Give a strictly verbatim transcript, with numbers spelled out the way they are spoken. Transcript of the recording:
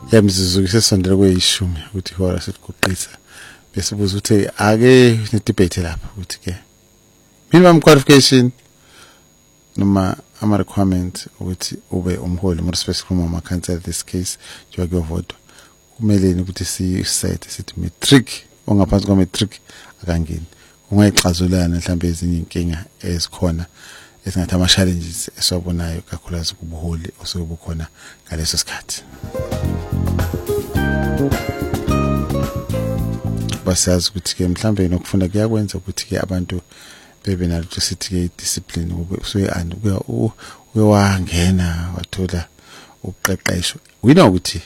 yamzuzu isesondela kweyishumi ukuthi ihora sekuqisa bese buza ukuthi ake ne debate lapha ukuthi ke minimum qualification noma ama requirements ukuthi ube umholi more specific uma cancel this case njengoba vote kumele ukuthi si set sithi matric ongaphansi kwa matric akangeni ungayixazulana mhlawumbe ezinye inkinga ezikhona esingathi ama challenges esiwabonayo kakhulukazi kubuholi osobukhona ngaleso sikhathi. Basazi ukuthi ke mhlawumbe nokufunda kuyakwenza ukuthi ke abantu bebe nalo sithi ke discipline ube usuye and uyawangena wathola ukuqeqeshwa wina ukuthi